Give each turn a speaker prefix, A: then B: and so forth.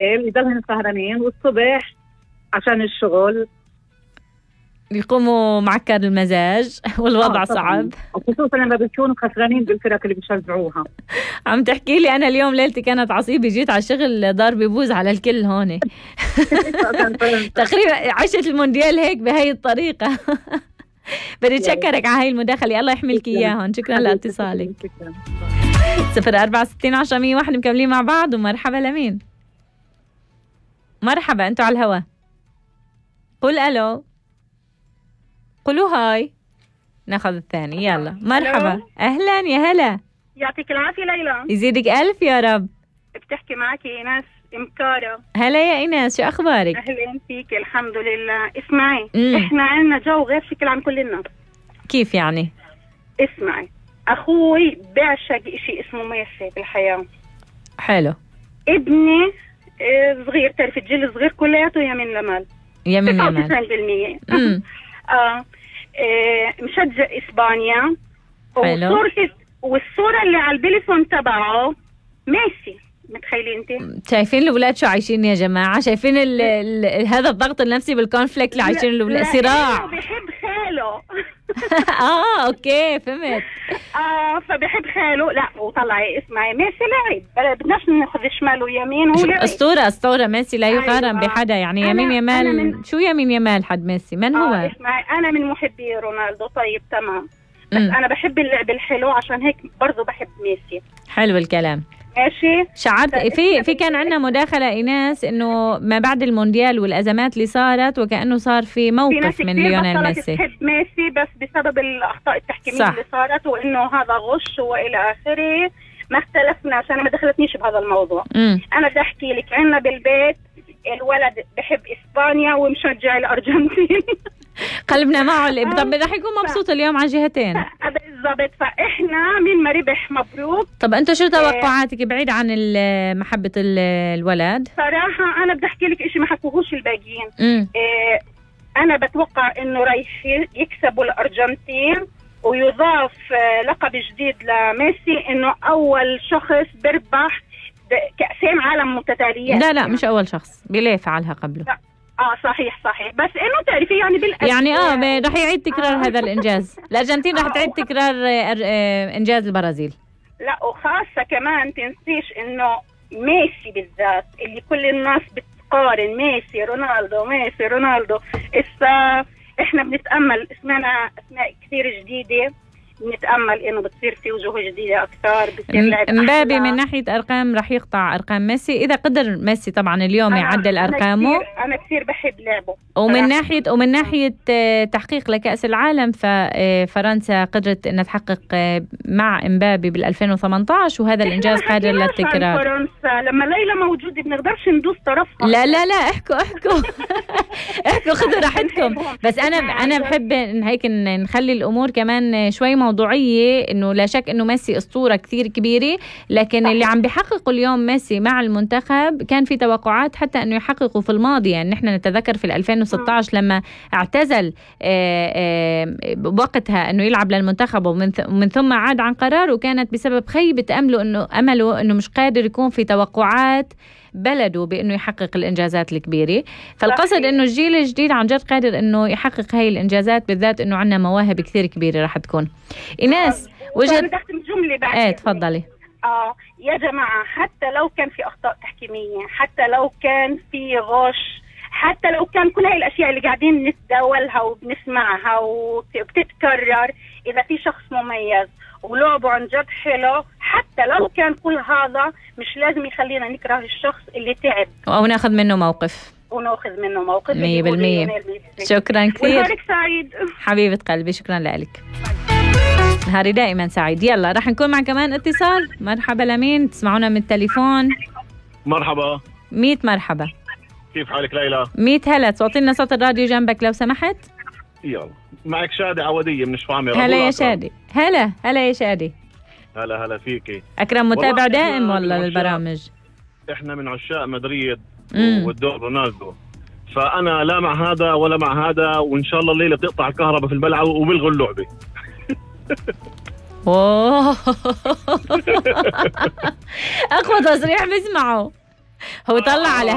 A: بالليل يضلهم سهرانين، والصبح عشان الشغل
B: يقوموا معكر المزاج والوضع صعب،
A: وخصوصا لما بيكونوا خسرانين بالفرق اللي بيشجعوها.
B: عم تحكي لي أنا اليوم ليلتي كانت عصيبة، جيت على الشغل ضربي بوز على الكل هون. تقريبا عشت المونديال هيك بهاي الطريقة. بدي أتشكرك على هاي المداخلة، الله يحملك إياهم. شكرا لاتصالك. 0460 مكملين مع بعض. ومرحبا لمين؟ مرحبا، أنتوا على الهوا. قل ألو، قولوا هاي. ناخذ الثاني، يلا. مرحبا.
C: ألو.
B: أهلا يا هلا.
C: يعطيك العافية ليلى.
B: يزيدك ألف يا رب.
C: بتحكي معك إيناس مكارة.
B: هلا يا إيناس، شو أخبارك؟
C: أهلا فيك، الحمد لله. اسمعي،
B: إحنا
C: عنا جو غير شكل عن كل الناس.
B: كيف يعني؟
C: اسمعي، أخوي بعشق إشي اسمه ميسي بالحياة.
B: حلو.
C: ابني صغير، تعرف الجيل صغير كلياته يمين لمال.
B: يمين لمال.
C: 99%. مشجع إسبانيا.
B: حلو.
C: والصورة اللي على البليفون تبعه ميسي. متخيلين انت؟
B: شايفين الأولاد شو عايشين يا جماعة؟ شايفين هذا الضغط النفسي بالكونفليكت اللي عايشين الأولاد؟ صراع.
C: بيحب خاله.
B: اوكي فهمت.
C: فبحب خاله. لا وطلعي اسمعي، ميسي لعب، بدناش ناخذ شمال ويمين. هو لعب اسطوره
B: ميسي لا يقارن بحدا يعني. يمين يمال، شو يمين يمال حد ميسي؟ من هو؟
C: اسمعي، انا من محبي رونالدو. طيب تمام، بس انا بحب اللعب الحلو، عشان هيك برضو بحب ميسي.
B: حلو الكلام.
C: ماشي.
B: شعرت في كان عندنا مداخله ايناس انه ما بعد المونديال والازمات اللي صارت وكانه صار في موقف من ليونيل ميسي.
C: تحب ميسي بس بسبب الاخطاء التحكيميه اللي صارت، وانه هذا غش والى اخره. ما اختلفناش، انا ما دخلتنيش بهذا الموضوع. انا بدي احكي لك، عندنا بالبيت الولد بحب اسبانيا ومشجع الارجنتين. قلبنا معه.
B: طب رح يكون مبسوط اليوم على جهتين
C: بالضبط. فاحنا مين ما ربح مبروك.
B: طب انت شو توقعاتك بعيد عن محبة الولد؟
C: صراحة انا بدي احكي لك اشي ما حكوهوش الباقيين. انا بتوقع انه رايح يكسبوا الارجنتين، ويضاف لقب جديد لميسي، انه اول شخص بربح كأسين عالم متتاليات.
B: لا مش اول شخص، بيليه فعلها قبله.
C: صحيح، بس انه تعرفي يعني
B: يعني رح يعيد تكرار هذا الانجاز. الارجنتين رح تعيد تكرار انجاز البرازيل.
C: لا وخاصة كمان تنسيش انه ميسي بالذات اللي كل الناس بتقارن ميسي رونالدو. احنا بنتأمل، سمعنا اسماء كثير جديدة، بنتأمل انه بتصير في وجوه جديدة اكثر، بتصير لعب
B: مبابي من ناحية ارقام رح يقطع ارقام ميسي اذا قدر ميسي طبعا اليوم يعدل ارقامه.
C: انا كثير بحب لعبه.
B: ومن ناحية تحقيق لكأس العالم، ففرنسا قدرت انها تحقق مع مبابي بال 2018، وهذا الانجاز قادر للتكرار.
C: فرنسا لما ليلى موجودة بنقدرش ندوس طرفها.
B: لا احكوا احكوا خذوا راحتكم. بس انا بحب هيك نخلي الامور كمان شوي موضوعية، انه لا شك انه ميسي اسطورة كثير كبيرة، لكن اللي عم بيحققوا اليوم ميسي مع المنتخب كان في توقعات حتى انه يحققوا في الماضي. يعني نحن نتذكر في 2016 لما اعتزل بوقتها انه يلعب للمنتخب، ومن ثم عاد عن قرار، وكانت بسبب خيبة امله انه مش قادر يكون في توقعات بلده بانه يحقق الانجازات الكبيره. فالقصد انه الجيل الجديد عن جد قادر انه يحقق هاي الانجازات، بالذات انه عندنا مواهب كثير كبيره راح تكون. ايناس
C: وجد جمله بعد.
B: تفضلي.
C: يا جماعه، حتى لو كان في اخطاء تحكيميه، حتى لو كان في غش، حتى لو كان كل هاي الاشياء اللي قاعدين نتداولها وبنسمعها وبتتكرر، اذا في شخص مميز ولعبه عن جد حلو، حتى لو كان كل هذا مش لازم يخلينا نكره الشخص اللي تعب
B: او ناخذ منه موقف.
C: 100%.
B: شكرا كثير.
C: نهارك سعيد
B: حبيبة قلبي، شكرا لك. نهاري دائما سعيد. يلا رح نكون مع كمان اتصال. مرحبا لمين؟ تسمعونا من التليفون.
D: مرحبا.
B: 100 مرحبا.
D: كيف حالك ليلى؟
B: 100 هلا. تعطي لنا صوت الراديو جنبك لو سمحت.
D: يلا معك شادي عودية من شفامي.
B: هلا يا شادي. هلا يا شادي.
D: هلا فيكي.
B: أكرم متابع دائم والله للبرامج.
D: إحنا من عشاق مدريد والدور رونالدو، فأنا لا مع هذا ولا مع هذا، وإن شاء الله الليلة بتقطع الكهرباء في الملعب وبلغوا اللعبة. أقوى تصريح بسمعه. هو طلع على